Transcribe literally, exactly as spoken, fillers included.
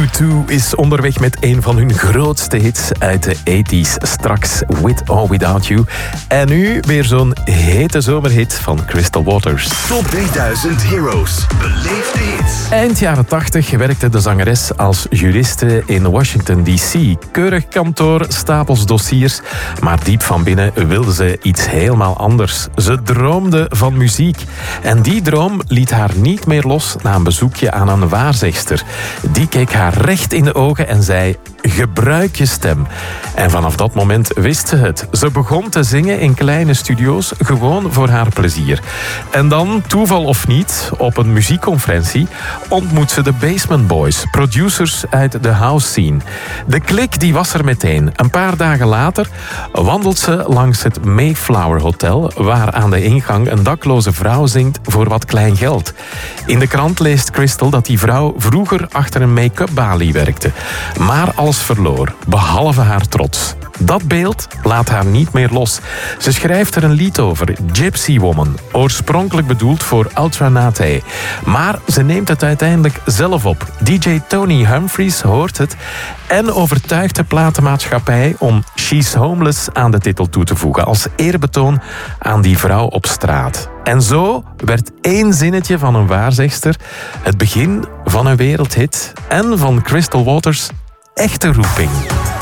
U twee is onderweg met een van hun grootste hits uit de tachtiger. Straks With or Without You. En nu weer zo'n hete zomerhit van Crystal Waters. Top drieduizend Heroes. Beleef de hits. Eind jaren tachtig werkte de zangeres als juriste in Washington D C. Keurig kantoor, stapels dossiers. Maar diep van binnen wilde ze iets helemaal anders. Ze droomde van muziek. En die droom liet haar niet meer los na een bezoekje aan een waarzegster. Die keek haar recht in de ogen en zei: gebruik je stem. En vanaf dat moment wist ze het. Ze begon te zingen in kleine studio's, gewoon voor haar plezier. En dan, toeval of niet, op een muziekconferentie ontmoet ze de Basement Boys, producers uit de house scene. De klik die was er meteen. Een paar dagen later wandelt ze langs het Mayflower Hotel, waar aan de ingang een dakloze vrouw zingt voor wat klein geld. In de krant leest Crystal dat die vrouw vroeger achter een make-up balie werkte, maar alles verloor, behalve haar trots. Dat beeld laat haar niet meer los. Ze schrijft er een lied over, Gypsy Woman, oorspronkelijk bedoeld voor Ultra Naté. Maar ze neemt het uiteindelijk zelf op. D J Tony Humphries hoort het en overtuigt de platenmaatschappij om She's Homeless aan de titel toe te voegen, als eerbetoon aan die vrouw op straat. En zo werd één zinnetje van een waarzegster het begin van een wereldhit en van Crystal Waters' echte roeping.